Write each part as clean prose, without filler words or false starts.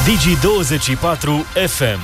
Digi24 FM.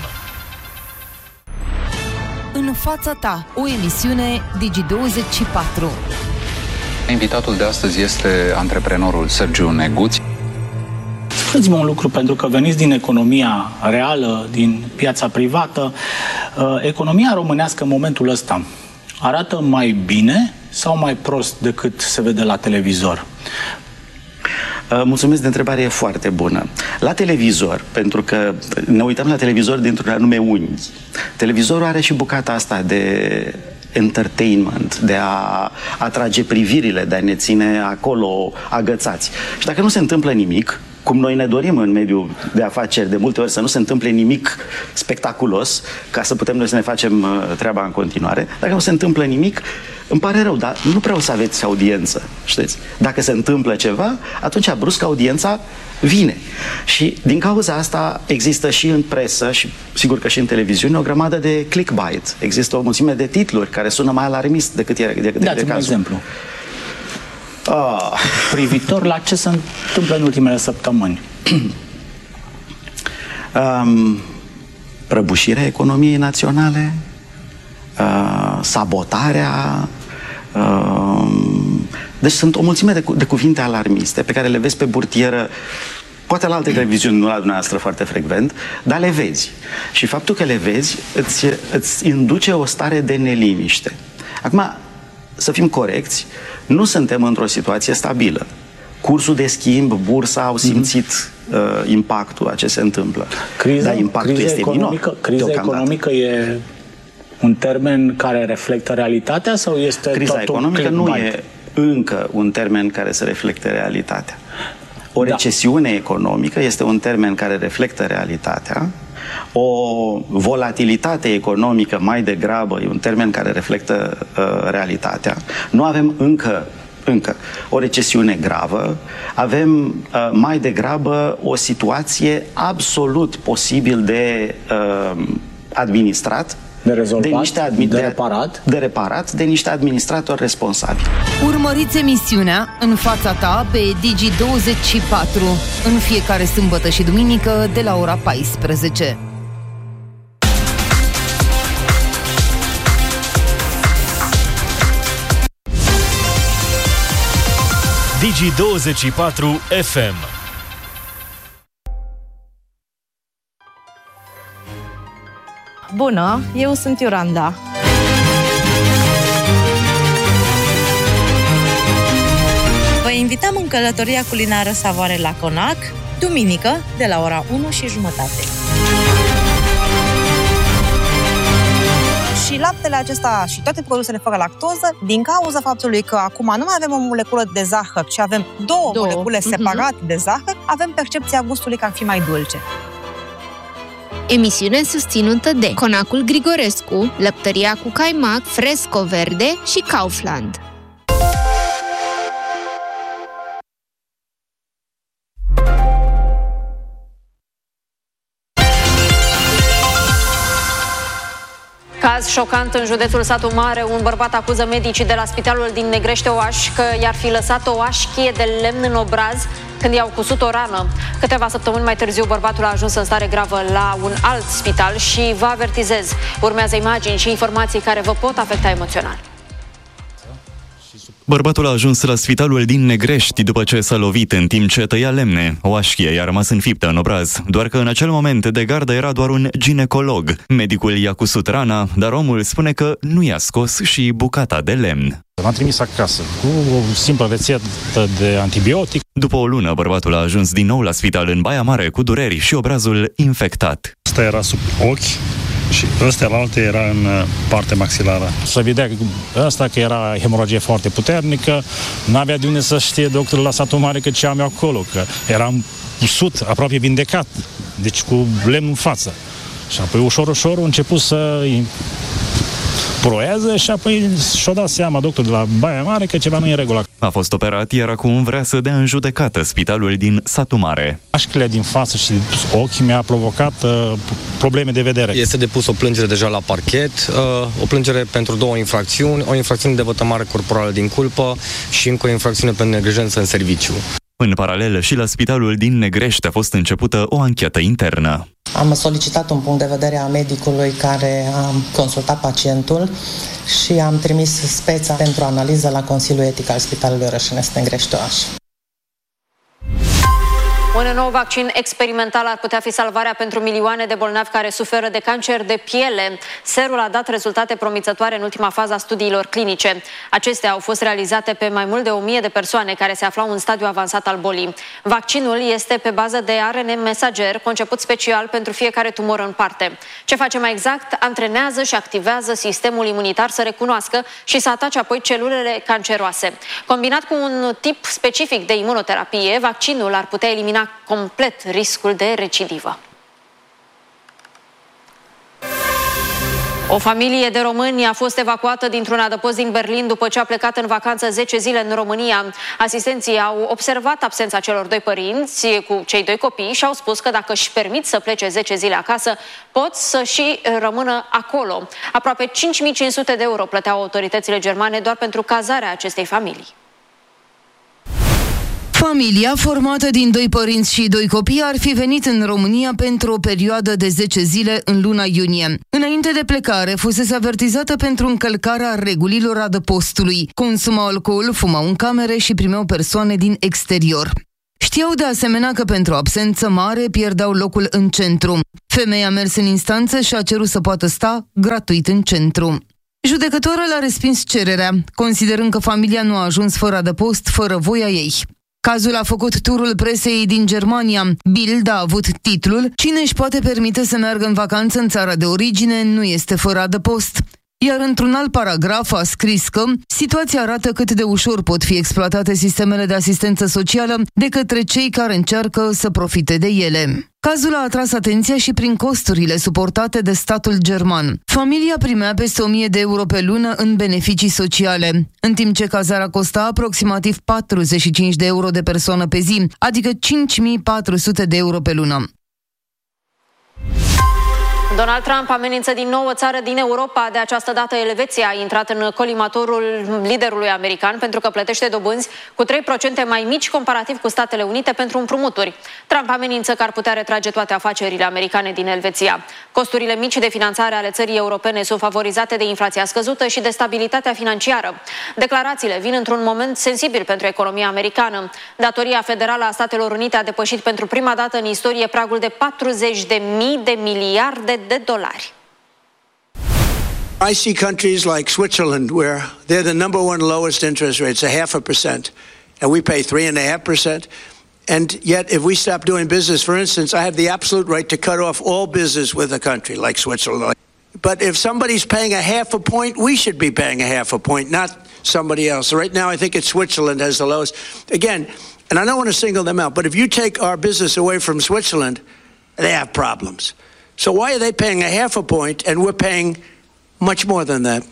În fața ta, o emisiune Digi24. Invitatul de astăzi este antreprenorul Sergiu Neguț. Spuneți-mă un lucru, pentru că veniți din economia reală, din piața privată. Economia românească în momentul ăsta arată mai bine sau mai prost decât se vede la televizor? Mulțumesc de întrebare, e foarte bună. La televizor, pentru că ne uităm la televizor dintr-un anume unghi. Televizorul are și bucata asta de entertainment, de a atrage privirile, de a ne ține acolo agățați. Și dacă nu se întâmplă nimic, cum noi ne dorim în mediul de afaceri de multe ori să nu se întâmple nimic spectaculos, ca să putem noi să ne facem treaba în continuare, dacă nu se întâmplă nimic, îmi pare rău, dar nu prea o să aveți audiență, știți? Dacă se întâmplă ceva, atunci brusc audiența vine. Și din cauza asta există și în presă și sigur că și în televiziune o grămadă de clickbait. Există o mulțime de titluri care sună mai alarmist decât e Dați-mi un exemplu. Privitor la ce se întâmplă în ultimele săptămâni. Prăbușirea economiei naționale, sabotarea. Deci sunt o mulțime de cuvinte alarmiste pe care le vezi pe burtieră, poate la alte televiziuni, nu la dumneavoastră foarte frecvent, dar le vezi. Și faptul că le vezi îți induce o stare de neliniște. Acum, să fim corecți, nu suntem într-o situație stabilă. Cursul de schimb, bursa au simțit impactul a ce se întâmplă. Dar impactul este minor. Criza economică e un termen care reflectă realitatea sau este criza economică nu e încă un termen care să reflecte realitatea. O recesiune economică este un termen care reflectă realitatea. O volatilitate economică mai degrabă e un termen care reflectă realitatea. Nu avem încă o recesiune gravă, avem mai degrabă o situație absolut posibil de administrat, de rezolvat, de reparat, de niște administratori responsabili. Urmăriți emisiunea În fața ta pe Digi24 în fiecare sâmbătă și duminică de la ora 14. Digi24 FM. Bună, eu sunt Iolanda. Vă invităm în călătoria culinară Savoare la Conac, duminică, de la ora 1:30. Și laptele acesta și toate produsele fără lactoză, din cauza faptului că acum nu mai avem o moleculă de zahăr, ci avem două molecule separate de zahăr, avem percepția gustului că ar fi mai dulce. Emisiune susținută de Conacul Grigorescu, Lăptăria cu Caimac, Fresco Verde și Kaufland. Caz șocant în județul Satu Mare. Un bărbat acuză medicii de la spitalul din Negrește-Oaș că i-ar fi lăsat o oașchie de lemn în obraz când i-au cusut o rană. Câteva săptămâni mai târziu, bărbatul a ajuns în stare gravă la un alt spital și vă avertizez, urmează imagini și informații care vă pot afecta emoțional. Bărbatul a ajuns la spitalul din Negrești după ce s-a lovit în timp ce tăia lemne. O așchie i-a rămas înfiptă în obraz, doar că în acel moment de gardă era doar un ginecolog. Medicul i-a cusut rana, dar omul spune că nu i-a scos și bucata de lemn. M-am trimis acasă cu o simplă rețetă de antibiotic. După o lună, bărbatul a ajuns din nou la spital în Baia Mare cu dureri și obrazul infectat. Asta era sub ochi și ăsta la alte era în partea maxilară. Se vedea că era hemoragie foarte puternică, n-avea de unde să știe doctorul la Satu Mare că ce am eu acolo, că eram usut, aproape vindecat, deci cu lemn în față. Și apoi ușor a început să proiază și apoi și-o dat seama doctorul de la Baia Mare că ceva nu e în regulă. A fost operat, iar acum vrea să dea în judecată spitalul din Satu Mare. Așchile din față și ochii mi-a provocat probleme de vedere. Este depus o plângere deja la parchet, o plângere pentru 2 infracțiuni, o infracțiune de vătămare corporală din culpă și încă o infracțiune pentru neglijență în serviciu. În paralel, și la spitalul din Negrești a fost începută o anchetă internă. Am solicitat un punct de vedere a medicului care a consultat pacientul și am trimis speța pentru analiză la Consiliul Etic al Spitalului Orășenesc Negrești-Oaș. Un nou vaccin experimental ar putea fi salvarea pentru milioane de bolnavi care suferă de cancer de piele. Serul a dat rezultate promițătoare în ultima fază a studiilor clinice. Acestea au fost realizate pe mai mult de 1000 de persoane care se aflau în stadiu avansat al bolii. Vaccinul este pe bază de ARN mesager, conceput special pentru fiecare tumoră în parte. Ce face mai exact? Antrenează și activează sistemul imunitar să recunoască și să atace apoi celulele canceroase. Combinat cu un tip specific de imunoterapie, vaccinul ar putea elimina complet riscul de recidivă. O familie de români a fost evacuată dintr-un adăpost din Berlin după ce a plecat în vacanță 10 zile în România. Asistenții au observat absența celor doi părinți cu cei doi copii și au spus că dacă își permit să plece 10 zile acasă, pot să și rămână acolo. Aproape 5.500 de euro plăteau autoritățile germane doar pentru cazarea acestei familii. Familia, formată din 2 părinți și 2 copii, ar fi venit în România pentru o perioadă de 10 zile în luna iunie. Înainte de plecare, fusese avertizată pentru încălcarea regulilor adăpostului. Consumau alcool, fumau în camere și primeau persoane din exterior. Știau de asemenea că pentru absență mare pierdeau locul în centru. Femeia a mers în instanță și a cerut să poată sta gratuit în centru. Judecătorul a respins cererea, considerând că familia nu a ajuns fără adăpost, fără voia ei. Cazul a făcut turul presei din Germania. Bild a avut titlul "Cine își poate permite să meargă în vacanță în țara de origine nu este fără adăpost". Iar într-un alt paragraf a scris că situația arată cât de ușor pot fi exploatate sistemele de asistență socială de către cei care încearcă să profite de ele. Cazul a atras atenția și prin costurile suportate de statul german. Familia primea peste 1000 de euro pe lună în beneficii sociale, în timp ce cazarea costa aproximativ 45 de euro de persoană pe zi, adică 5400 de euro pe lună. Donald Trump amenință din nou o țară din Europa, de această dată Elveția a intrat în colimatorul liderului american pentru că plătește dobânzi cu 3% mai mici comparativ cu Statele Unite pentru împrumuturi. Trump amenință că ar putea retrage toate afacerile americane din Elveția. Costurile mici de finanțare ale țării europene sunt favorizate de inflația scăzută și de stabilitatea financiară. Declarațiile vin într-un moment sensibil pentru economia americană. Datoria federală a Statelor Unite a depășit pentru prima dată în istorie pragul de 40.000 de miliarde de dolari. I see countries like Switzerland where they're the number one lowest interest rates, 0.5%, and we pay 3.5%. And yet, if we stop doing business, for instance, I have the absolute right to cut off all business with a country like Switzerland. But if somebody's paying 0.5 point, we should be paying 0.5 point, not somebody else. Right now, I think it's Switzerland has the lowest. Again, and I don't want to single them out, but if you take our business away from Switzerland, they have problems. So why are they paying 0.5 point and we're paying much more than that?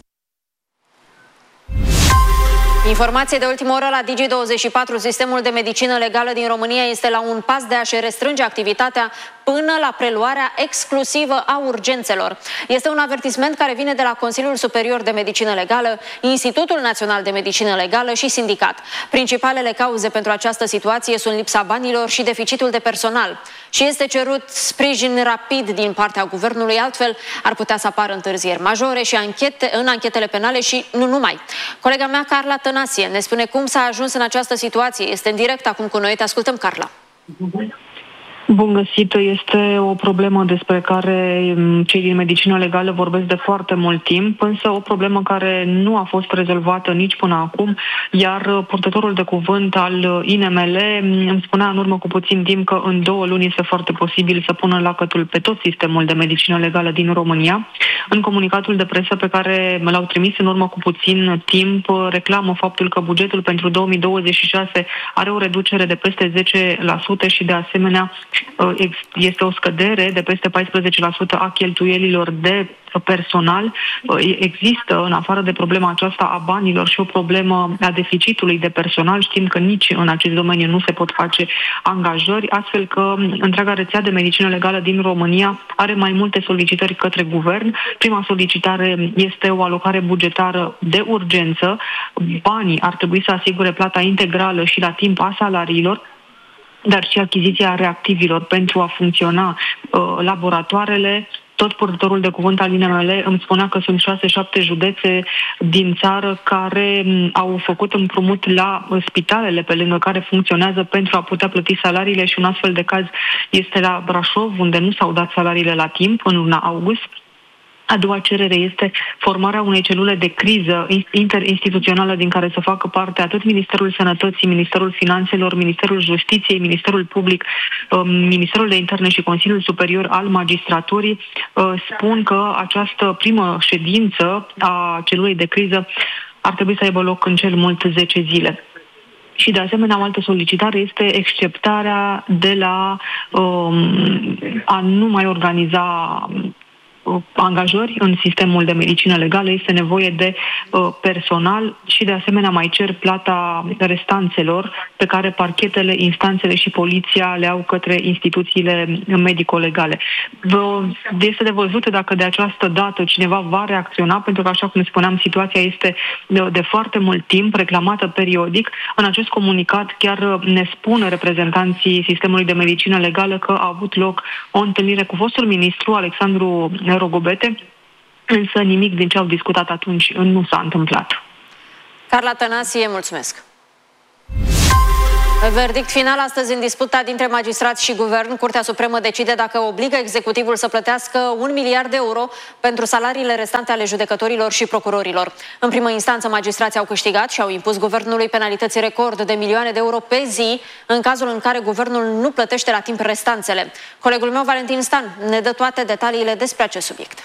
Informație de ultimă oră la Digi24. Sistemul de medicină legală din România este la un pas de a-și restrânge activitatea până la preluarea exclusivă a urgențelor. Este un avertisment care vine de la Consiliul Superior de Medicină Legală, Institutul Național de Medicină Legală și sindicat. Principalele cauze pentru această situație sunt lipsa banilor și deficitul de personal. Și este cerut sprijin rapid din partea guvernului, altfel ar putea să apară întârzieri majore și în anchetele penale și nu numai. Colega mea, Carla Tănasie, ne spune cum s-a ajuns în această situație. Este în direct acum cu noi. Te ascultăm, Carla. Bun găsit, este o problemă despre care cei din medicină legală vorbesc de foarte mult timp, însă o problemă care nu a fost rezolvată nici până acum, iar purtătorul de cuvânt al INML îmi spunea în urmă cu puțin timp că în 2 luni este foarte posibil să pună lacătul pe tot sistemul de medicină legală din România. În comunicatul de presă pe care l-au trimis în urmă cu puțin timp, reclamă faptul că bugetul pentru 2026 are o reducere de peste 10% și de asemenea este o scădere de peste 14% a cheltuielilor de personal. Există, în afară de problema aceasta a banilor, și o problemă a deficitului de personal. Știm că nici în acest domeniu nu se pot face angajări, astfel că întreaga rețea de medicină legală din România are mai multe solicitări către guvern. Prima solicitare este o alocare bugetară de urgență. Banii ar trebui să asigure plata integrală și la timp a salariilor. dar și achiziția reactivilor pentru a funcționa laboratoarele. Tot purtătorul de cuvânt al INML îmi spunea că sunt 6-7 județe din țară care au făcut împrumut la spitalele pe lângă care funcționează pentru a putea plăti salariile și un astfel de caz este la Brașov, unde nu s-au dat salariile la timp în luna august. A doua cerere este formarea unei celule de criză interinstituțională din care să facă parte atât Ministerul Sănătății, Ministerul Finanțelor, Ministerul Justiției, Ministerul Public, Ministerul de Interne și Consiliul Superior al Magistraturii. Spun că această primă ședință a celulei de criză ar trebui să aibă loc în cel mult 10 zile. Și de asemenea, o altă solicitare este exceptarea de la a nu mai organiza angajări în sistemul de medicină legală. Este nevoie de personal și de asemenea mai cer plata restanțelor pe care parchetele, instanțele și poliția le au către instituțiile medico-legale. Este de văzut dacă de această dată cineva va reacționa, pentru că, așa cum spuneam, situația este de foarte mult timp reclamată periodic. În acest comunicat chiar ne spun reprezentanții sistemului de medicină legală că a avut loc o întâlnire cu fostul ministru Alexandru Rogobete, însă nimic din ce au discutat atunci nu s-a întâmplat. Carla Tănasie, mulțumesc! Verdict final astăzi în disputa dintre magistrați și guvern. Curtea Supremă decide dacă obligă executivul să plătească 1 miliard de euro pentru salariile restante ale judecătorilor și procurorilor. În primă instanță, magistrații au câștigat și au impus guvernului penalități record de milioane de euro pe zi în cazul în care guvernul nu plătește la timp restanțele. Colegul meu, Valentin Stan, ne dă toate detaliile despre acest subiect.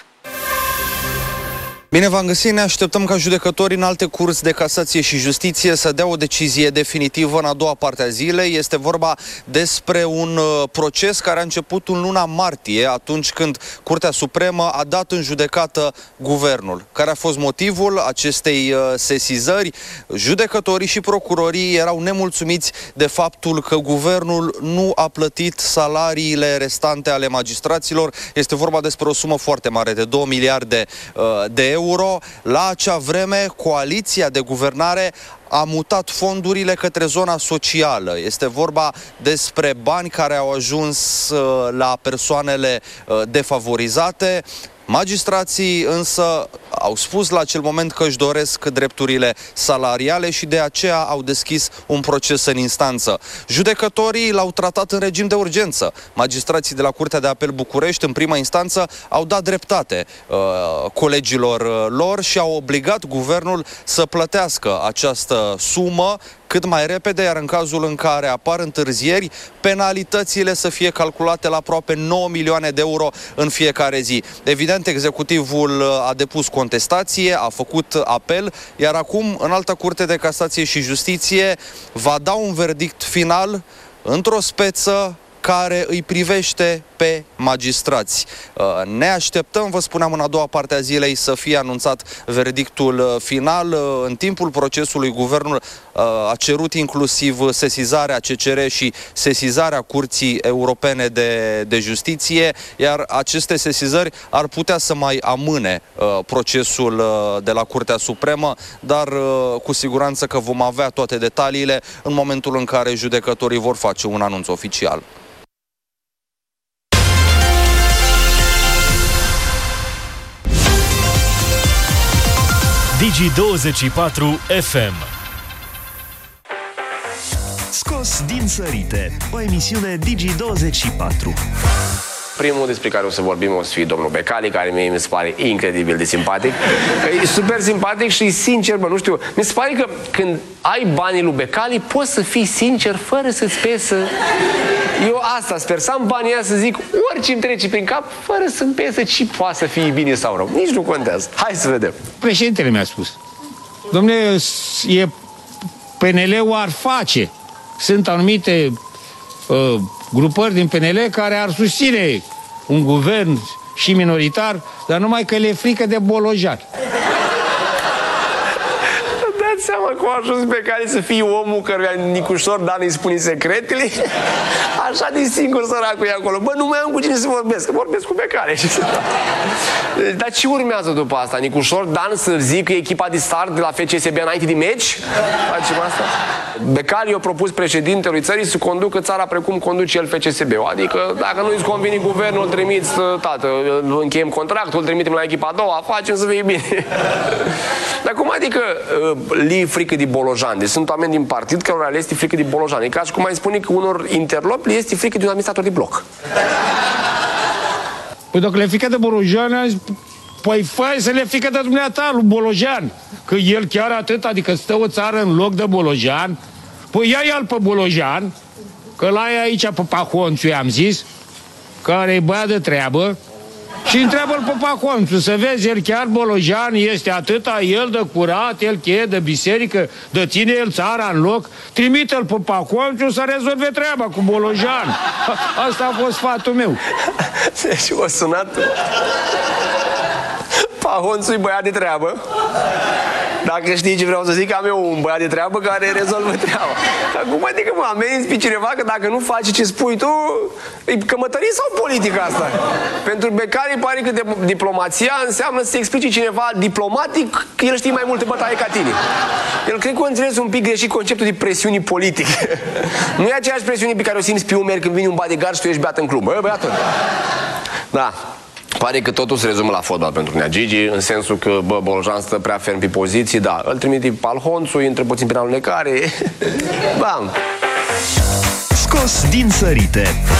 Bine v-am găsit, ne așteptăm ca judecătorii în alte curți de casație și justiție să dea o decizie definitivă în a doua parte a zilei. Este vorba despre un proces care a început în luna martie, atunci când Curtea Supremă a dat în judecată guvernul. Care a fost motivul acestei sesizări? Judecătorii și procurorii erau nemulțumiți de faptul că guvernul nu a plătit salariile restante ale magistraților. Este vorba despre o sumă foarte mare, de 2 miliarde de euro. La acea vreme, coaliția de guvernare a mutat fondurile către zona socială. Este vorba despre bani care au ajuns la persoanele defavorizate. Magistrații însă au spus la acel moment că își doresc drepturile salariale și de aceea au deschis un proces în instanță. Judecătorii l-au tratat în regim de urgență. Magistrații de la Curtea de Apel București, în prima instanță, au dat dreptate colegilor lor și au obligat guvernul să plătească această sumă cât mai repede, iar în cazul în care apar întârzieri, penalitățile să fie calculate la aproape 9 milioane de euro în fiecare zi. Evident, executivul a depus contestație, a făcut apel, iar acum, în Alta Curte de Casație și Justiție, va da un verdict final într-o speță care îi privește pe magistrați. Ne așteptăm, vă spuneam, în a doua parte a zilei să fie anunțat verdictul final. În timpul procesului, guvernul a cerut inclusiv sesizarea CCR și sesizarea Curții Europene de Justiție, iar aceste sesizări ar putea să mai amâne procesul de la Curtea Supremă, dar cu siguranță că vom avea toate detaliile în momentul în care judecătorii vor face un anunț oficial. Digi24 FM. Scos din sărite, o emisiune Digi24. Primul despre care o să vorbim o să fie domnul Becali, care mie mi se pare incredibil de simpatic. E super simpatic și sincer, nu știu, mi se pare că când ai banii lui Becali, poți să fii sincer fără să-ți pesă. Eu asta sper, să am banii ăia să zic orice îmi trece prin cap, fără să-mi pesă ce poate să fie bine sau rău. Nici nu contează. Hai să vedem. Președintele mi-a spus: dom'le, PNL-ul ar face. Sunt anumite grupări din PNL care ar susține un guvern și minoritar, dar numai că le e frică de bolojari. Da, dați seama cum a ajuns Becali să fie omul căruia Nicușor Dan îi spune secretele? Așa de singur săracul e acolo. Bă, nu mai am cu cine să vorbesc, că vorbesc cu Becali. Dar ce urmează după asta? Nicușor Dan să zică echipa de start de la FCSB înainte de meci? Facem asta? Becali i-a propus președintelui țării să conducă țara precum conduce el FCSB-ul. Adică dacă nu-i convine guvernul, îl trimiți, tată, încheiem contractul, îl trimitem la echipa a doua, facem să fie bine. Dar cum adică li frică de Bolojan? Deci sunt oameni din partid cărora le este frică de Bolojan. E ca și cum mai spune că unor interlopi le este frică de un administrator de bloc. Păi dacă le frică de Bolojan, păi fai să le frică de dumneata lui Bolojan. Că el chiar atât, adică stă o țară în loc de Bolojan. Păi ia-l pe Bolojan, că l-ai aici pe Pahonțu, i-am zis, care e băiat de treabă, și întreabă-l pe Pahonțu, să vezi, el chiar Bolojan este atâta, el de curat, el cheie de biserică, de ține el țara în loc, trimite-l pe Pahonțu să rezolve treaba cu Bolojan. Asta a fost sfatul meu. Deci o sunat Pahonțu-i băiat de treabă. Dacă știi ce vreau să zic, am eu un băiat de treabă care rezolvă treaba. Dar cum adică mă amenzi pe cineva că dacă nu faci ce spui tu, e cămătărie sau politică asta? Pentru Becali pare că diplomația înseamnă să explici cineva diplomatic că el știe mai multe bătaie ca tine. El cred că a înțeles un pic greșit conceptul de presiuni politice. Nu e aceeași presiune pe care o simți pe umeri când vine un bodyguard și tu ești beat în club. Bă, băiatul. Da. Pare că totul se rezumă la fotbal pentru Nea Gigi, în sensul că, bă, Bolojan stă prea ferm pe poziții, da, îl trimite pe Alhonțu, intră puțin prin alunecare, bam! Scos din sărite.